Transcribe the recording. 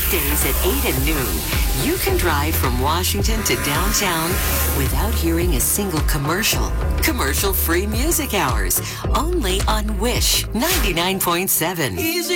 Weekdays at 8 and noon, you can drive from Washington to downtown without hearing a single commercial. Commercial-free music hours, only on Wish 99.7.